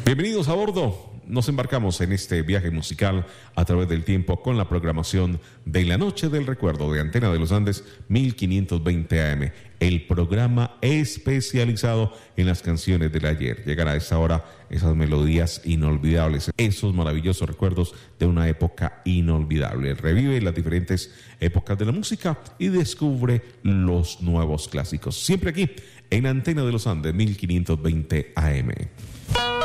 Bienvenidos a bordo. Nos embarcamos en este viaje musical a través del tiempo con la programación de La Noche del Recuerdo de Antena de los Andes 1520 AM, el programa especializado en las canciones del ayer. Llegan a esta hora esas melodías inolvidables, esos maravillosos recuerdos de una época inolvidable. Revive las diferentes épocas de la música y descubre los nuevos clásicos. Siempre aquí en Antena de los Andes 1520 AM.